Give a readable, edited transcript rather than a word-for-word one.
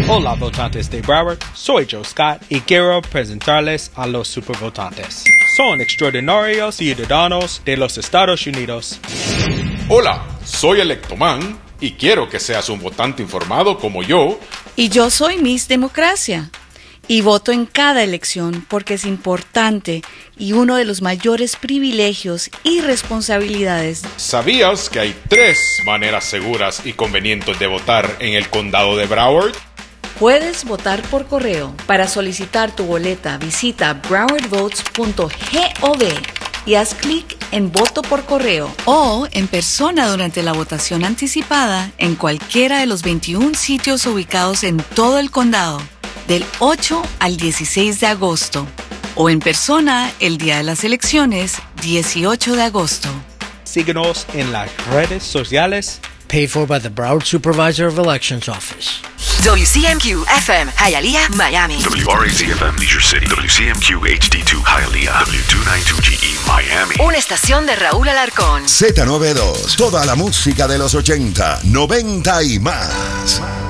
Hola votantes de Broward, soy Joe Scott y quiero presentarles a los supervotantes. Son extraordinarios ciudadanos de los Estados Unidos. Hola, soy Electoman y quiero que seas un votante informado como yo. Y yo soy Miss Democracia y voto en cada elección porque es importante y uno de los mayores privilegios y responsabilidades. ¿Sabías que hay 3 maneras seguras y convenientes de votar en el condado de Broward? Puedes votar por correo. Para solicitar tu boleta, visita browardvotes.gov y haz clic en Voto por correo. O en persona durante la votación anticipada en cualquiera de los 21 sitios ubicados en todo el condado, del 8 al 16 de agosto. O en persona el día de las elecciones, 18 de agosto. Síguenos en las redes sociales. Paid for by the Broward Supervisor of Elections Office. WCMQ-FM, Hialeah, Miami. WRAC-FM, Leisure City. WCMQ-HD2, Hialeah. W292GE, Miami. Una estación de Raúl Alarcón. Z92, toda la música de los 80, 90 y más.